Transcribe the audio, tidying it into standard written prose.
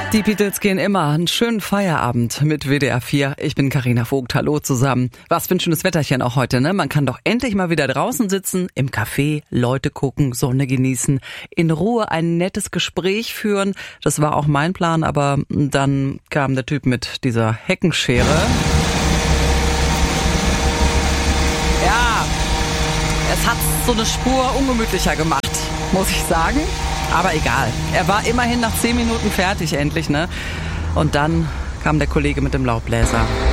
Die Beatles gehen immer. Einen schönen Feierabend mit WDR 4. Ich bin Carina Vogt. Hallo zusammen. Was für ein schönes Wetterchen auch heute, ne? Man kann doch endlich mal wieder draußen sitzen, im Café, Leute gucken, Sonne genießen, in Ruhe ein nettes Gespräch führen. Das war auch mein Plan, aber dann kam der Typ mit dieser Heckenschere. Ja, es hat so eine Spur ungemütlicher gemacht, muss ich sagen. Aber egal, er war immerhin nach 10 Minuten fertig endlich, ne? Und dann kam der Kollege mit dem Laubbläser.